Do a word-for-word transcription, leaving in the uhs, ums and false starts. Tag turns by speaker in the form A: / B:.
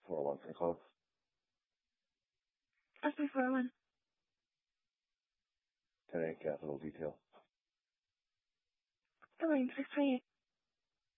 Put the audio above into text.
A: four oh one for call.
B: S three four oh one.
A: ten eight Capital Detail.
B: Elaine, six twenty-eight.